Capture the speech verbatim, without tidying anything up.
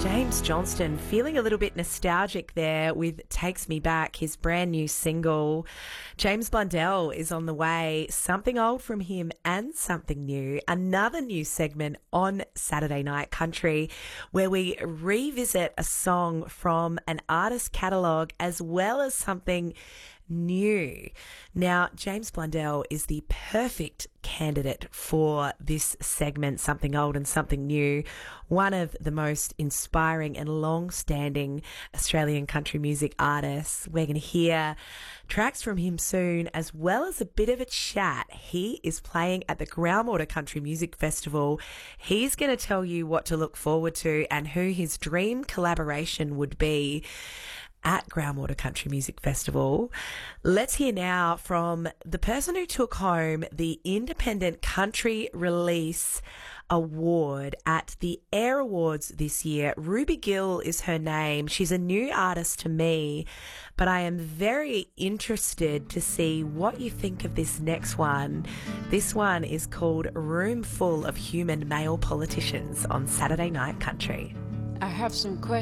James Johnston feeling a little bit nostalgic there with Takes Me Back, his brand new single. James Blundell is on the way. Something old from him and something new. Another new segment on Saturday Night Country where we revisit a song from an artist catalogue as well as something new. Now, James Blundell is the perfect candidate for this segment, Something Old and Something New, one of the most inspiring and long-standing Australian country music artists. We're going to hear tracks from him soon, as well as a bit of a chat. He is playing at the Groundwater Country Music Festival. He's going to tell you what to look forward to and who his dream collaboration would be at Groundwater Country Music Festival. Let's hear now from the person who took home the Independent Country Release Award at the Air Awards this year. Ruby Gill is her name. She's a new artist to me, but I am very interested to see what you think of this next one. This one is called Room Full of Human Male Politicians on Saturday Night Country. I have some questions.